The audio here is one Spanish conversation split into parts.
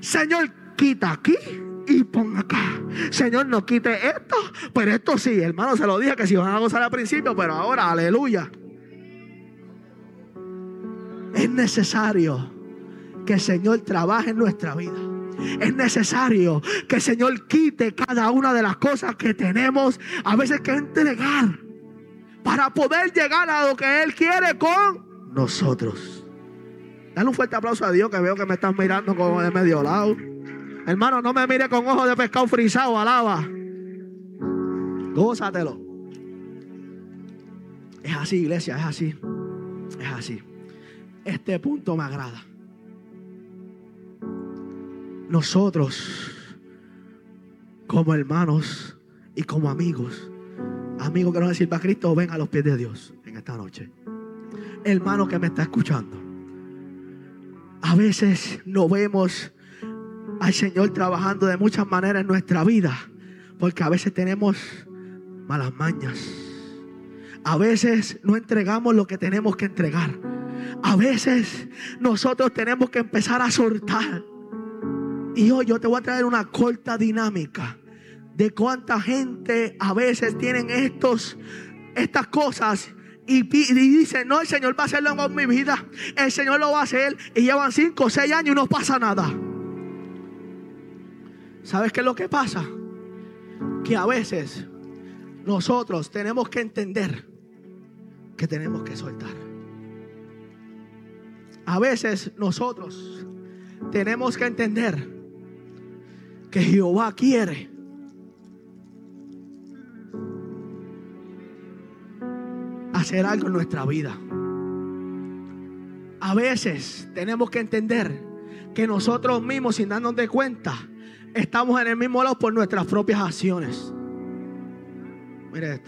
Señor, quita aquí y pon acá. Señor, no quite esto, pero esto sí. Hermano, se lo dije que si van a gozar al principio, pero ahora, aleluya. Es necesario que el Señor trabaje en nuestra vida. Es necesario que el Señor quite cada una de las cosas que tenemos a veces que entregar para poder llegar a lo que Él quiere con nosotros. Dale un fuerte aplauso a Dios, que veo que me estás mirando como de medio lado. Hermano, no me mire con ojos de pescado frisado, alaba. Gózatelo. Es así, iglesia, es así. Es así. Este punto me agrada. Nosotros, como hermanos y como amigos que no le sirva a Cristo, ven a los pies de Dios en esta noche. Hermano que me está escuchando, a veces no vemos al Señor trabajando de muchas maneras en nuestra vida, porque a veces tenemos malas mañas. A veces no entregamos lo que tenemos que entregar. A veces nosotros tenemos que empezar a soltar. Y hoy yo te voy a traer una corta dinámica de cuánta gente a veces tienen estas cosas y dicen, no, el Señor va a hacerlo en mi vida, el Señor lo va a hacer, y llevan 5 o 6 años y no pasa nada. ¿Sabes qué es lo que pasa? Que a veces nosotros tenemos que entender que tenemos que soltar. A veces nosotros tenemos que entender que Jehová quiere hacer algo en nuestra vida. A veces tenemos que entender que nosotros mismos, sin darnos de cuenta, estamos en el mismo lado por nuestras propias acciones. Mire esto.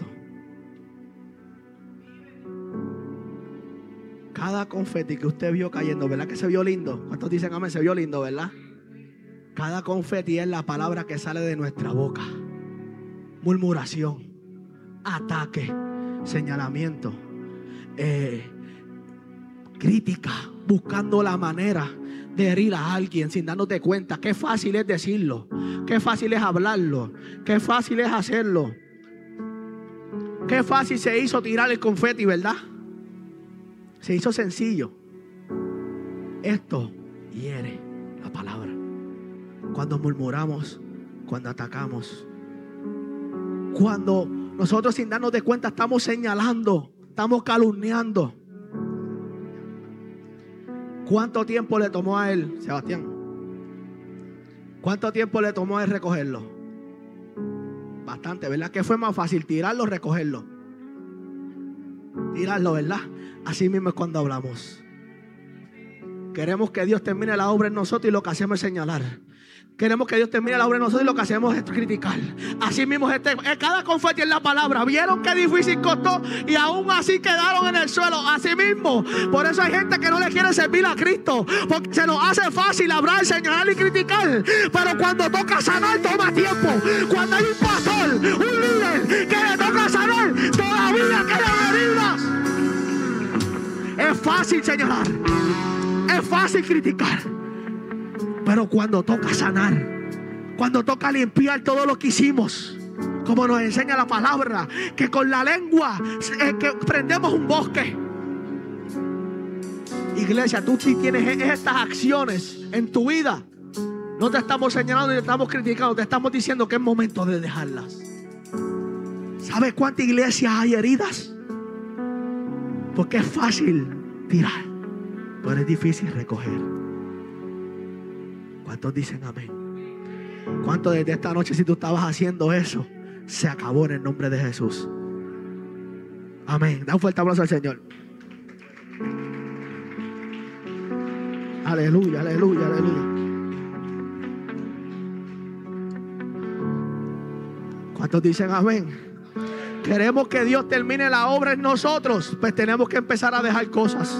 Cada confeti que usted vio cayendo, ¿verdad que se vio lindo? ¿Cuántos dicen amén? Se vio lindo, ¿verdad? Cada confeti es la palabra que sale de nuestra boca. Murmuración, ataque, señalamiento, crítica, buscando la manera de herir a alguien sin darnos de cuenta. Qué fácil es decirlo, qué fácil es hablarlo, qué fácil es hacerlo. Qué fácil se hizo tirar el confeti, ¿verdad? Se hizo sencillo. Esto hiere la palabra. Cuando murmuramos, cuando atacamos, cuando nosotros sin darnos de cuenta estamos señalando, estamos calumniando. ¿Cuánto tiempo le tomó a él, Sebastián? ¿Cuánto tiempo le tomó a él recogerlo? Bastante, ¿verdad? ¿Qué fue más fácil, tirarlo o recogerlo? Tirarlo, ¿verdad? Así mismo es cuando hablamos. Queremos que Dios termine la obra en nosotros y lo que hacemos es señalar. Queremos que Dios termine la obra en nosotros y lo que hacemos es criticar. Así mismo cada confeti es la palabra. ¿Vieron qué difícil costó? Y aún así quedaron en el suelo. Así mismo. Por eso hay gente que no le quiere servir a Cristo, porque se nos hace fácil hablar, señalar y criticar. Pero cuando toca sanar toma tiempo. Cuando hay un pastor, un líder que le toca sanar, todavía quedan heridas. Es fácil señalar, es fácil criticar, pero cuando toca sanar, cuando toca limpiar todo lo que hicimos, como nos enseña la palabra, que con la lengua que prendemos un bosque. Iglesia, tú sí tienes estas acciones en tu vida. No te estamos señalando ni te estamos criticando, te estamos diciendo que es momento de dejarlas. ¿Sabes cuántas iglesias hay heridas? Porque es fácil tirar, pero es difícil recoger. ¿Cuántos dicen amén? ¿Cuántos desde esta noche, si tú estabas haciendo eso, se acabó en el nombre de Jesús? Amén. Da un fuerte aplauso al Señor. Aleluya, aleluya, aleluya. ¿Cuántos dicen amén? Queremos que Dios termine la obra en nosotros, pues tenemos que empezar a dejar cosas.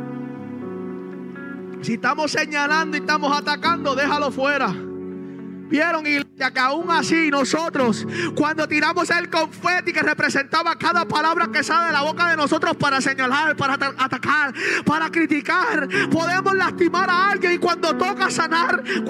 Si estamos señalando y estamos atacando, déjalo fuera. Vieron, iglesia, que aún así nosotros, cuando tiramos el confeti que representaba cada palabra que sale de la boca de nosotros para señalar, para atacar, para criticar, podemos lastimar a alguien. Y cuando toca sanar,